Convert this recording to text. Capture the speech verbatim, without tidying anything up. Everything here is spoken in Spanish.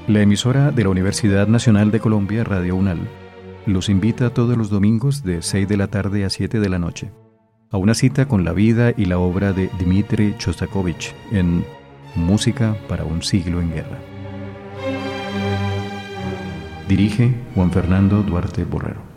La emisora de la Universidad Nacional de Colombia, Radio UNAL, los invita todos los domingos de seis de la tarde a siete de la noche a una cita con la vida y la obra de Dmitri Shostakovich en Música para un siglo en guerra. Dirige Juan Fernando Duarte Borrero.